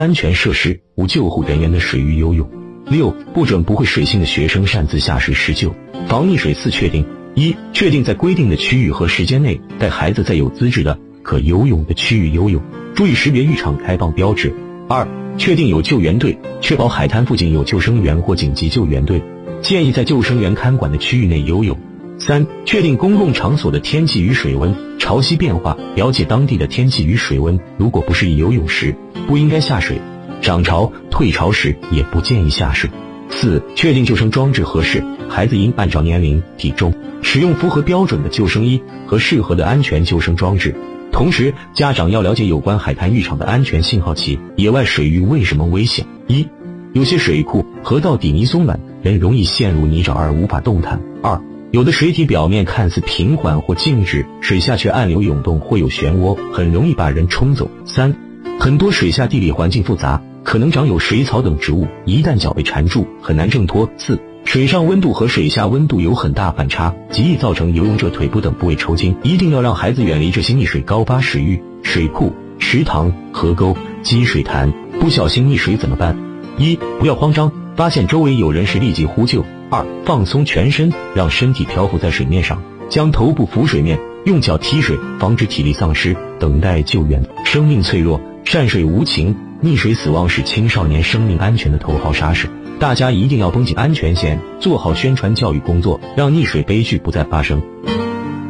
安全设施，无救护人员的水域游泳。6. 不准不会水性的学生擅自下水施救，防溺水。4. 确定1. 确定在规定的区域和时间内带孩子在有资质的可游泳的区域游泳，注意识别浴场开放标志。2. 确定有救援队，确保海滩附近有救生员或紧急救援队，建议在救生员看管的区域内游泳。3. 确定公共场所的天气与水温，潮汐变化，了解当地的天气与水温，如果不适宜游泳时，不应该下水，涨潮、退潮时也不建议下水。4. 确定救生装置合适，孩子应按照年龄、体重，使用符合标准的救生衣和适合的安全救生装置。同时，家长要了解有关海滩浴场的安全信号器。野外水域为什么危险？1. 有些水库、河道底泥松软，人容易陷入泥沼而无法动弹。2. 有的水体表面看似平缓或静止，水下却暗流涌动或有漩涡，很容易把人冲走。3. 很多水下地理环境复杂，可能长有水草等植物，一旦脚被缠住，很难挣脱。4. 水上温度和水下温度有很大反差，极易造成游泳者腿部等部位抽筋，一定要让孩子远离这些溺水高发水域、水库、池塘、河沟、积水潭。不小心溺水怎么办？1. 不要慌张，发现周围有人时立即呼救。2. 放松全身，让身体漂浮在水面上，将头部浮水面，用脚踢水，防止体力丧失，等待救援。生命脆弱，善水无情，溺水死亡是青少年生命安全的头号杀手。大家一定要绷紧安全线，做好宣传教育工作，让溺水悲剧不再发生。